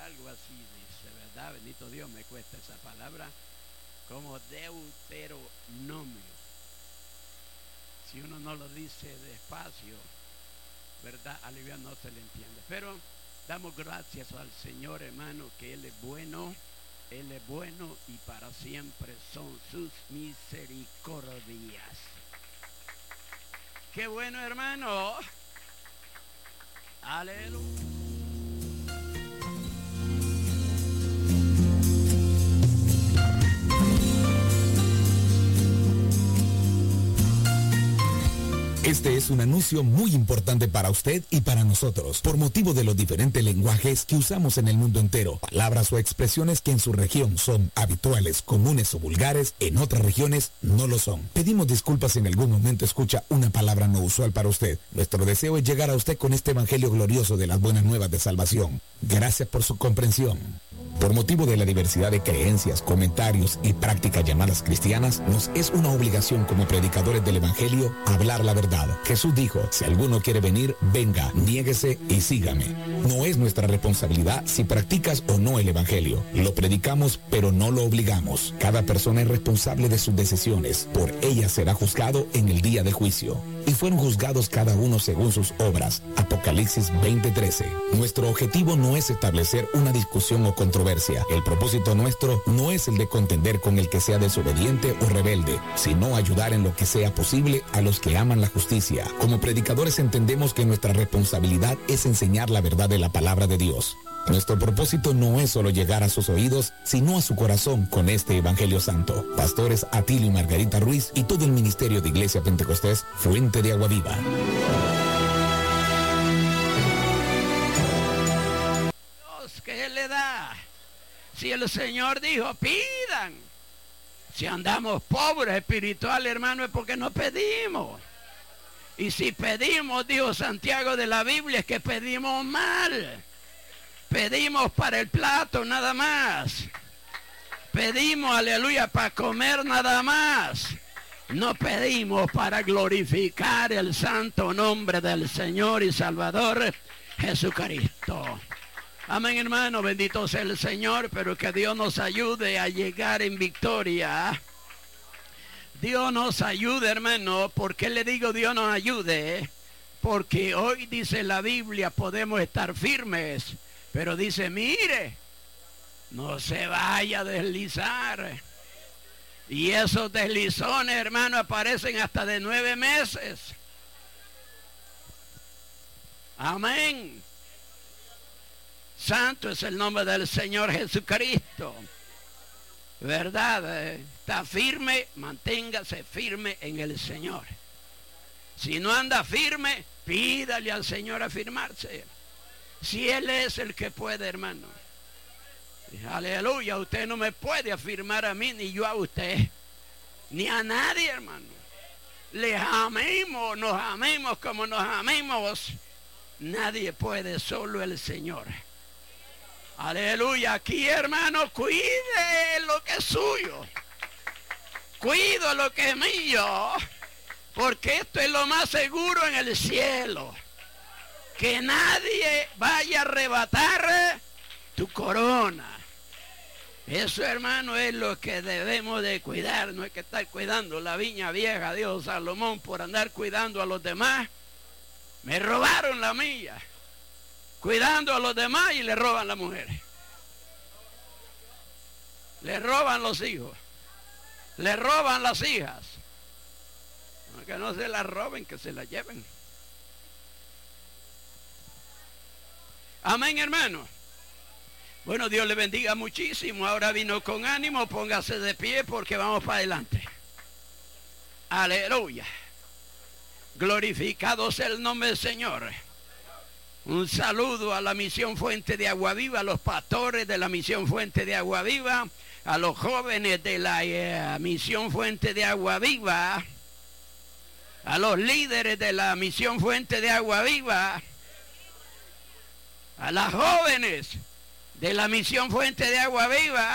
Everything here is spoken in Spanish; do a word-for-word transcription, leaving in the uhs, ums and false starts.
algo así dice, ¿verdad? Bendito Dios, me cuesta esa palabra. Como deuteronomio. Si uno no lo dice despacio, ¿verdad? Alivia no se le entiende. Pero damos gracias al Señor, hermano, que Él es bueno. Él es bueno y para siempre son sus misericordias. Qué bueno, hermano. Aleluya. Este es un anuncio muy importante para usted y para nosotros, por motivo de los diferentes lenguajes que usamos en el mundo entero. Palabras o expresiones que en su región son habituales, comunes o vulgares, en otras regiones no lo son. Pedimos disculpas si en algún momento escucha una palabra no usual para usted. Nuestro deseo es llegar a usted con este evangelio glorioso de las buenas nuevas de salvación. Gracias por su comprensión. Por motivo de la diversidad de creencias, comentarios y prácticas llamadas cristianas, nos es una obligación como predicadores del evangelio hablar la verdad. Jesús dijo, si alguno quiere venir, venga, niéguese y sígame. No es nuestra responsabilidad si practicas o no el evangelio. Lo predicamos, pero no lo obligamos. Cada persona es responsable de sus decisiones. Por ella será juzgado en el día de juicio. Y fueron juzgados cada uno según sus obras. Apocalipsis veinte trece. Nuestro objetivo no es establecer una discusión o controversia. El propósito nuestro no es el de contender con el que sea desobediente o rebelde, sino ayudar en lo que sea posible a los que aman la justicia. Como predicadores entendemos que nuestra responsabilidad es enseñar la verdad de la palabra de Dios. Nuestro propósito no es solo llegar a sus oídos, sino a su corazón con este Evangelio Santo. Pastores Atilio y Margarita Ruiz y todo el ministerio de Iglesia Pentecostés, Fuente de Agua Viva. Dios, ¿qué le da? Si el Señor dijo, pidan. Si andamos pobres espirituales, hermano, es porque no pedimos. Y si pedimos, dijo Santiago de la Biblia, es que pedimos mal. Pedimos para el plato nada más. Pedimos, aleluya, para comer nada más. No pedimos para glorificar el santo nombre del Señor y Salvador Jesucristo. Amén, hermano, bendito sea el Señor, pero que Dios nos ayude a llegar en victoria. Dios nos ayude, hermano. ¿Por qué le digo Dios nos ayude? Porque hoy dice la Biblia, podemos estar firmes. Pero dice, mire, no se vaya a deslizar. Y esos deslizones, hermano, aparecen hasta de nueve meses. Amén. Santo es el nombre del Señor Jesucristo. ¿Verdad? Está firme, manténgase firme en el Señor. Si no anda firme, pídale al Señor afirmarse. Si Él es el que puede, hermano. Aleluya, usted no me puede afirmar a mí, ni yo a usted, ni a nadie, hermano. Les amemos, nos amemos como nos amemos. Nadie puede, solo el Señor. Aleluya, aquí, hermano, cuide lo que es suyo. Cuido lo que es mío, porque esto es lo más seguro en el cielo. Que nadie vaya a arrebatar tu corona. Eso, hermano, es lo que debemos de cuidar. No hay que estar cuidando la viña vieja, dijo Salomón, por andar cuidando a los demás. Me robaron la mía. Cuidando a los demás y le roban las mujeres. Le roban los hijos. Le roban las hijas. Que no se las roben, que se las lleven. Amén, hermano. Bueno, Dios le bendiga muchísimo. Ahora vino con ánimo, póngase de pie porque vamos para adelante. Aleluya. Glorificado sea el nombre del Señor. Un saludo a la Misión Fuente de Agua Viva, a los pastores de la Misión Fuente de Agua Viva, a los jóvenes de la eh, Misión Fuente de Agua Viva, a los líderes de la Misión Fuente de Agua Viva, a las jóvenes de la Misión Fuente de Agua Viva.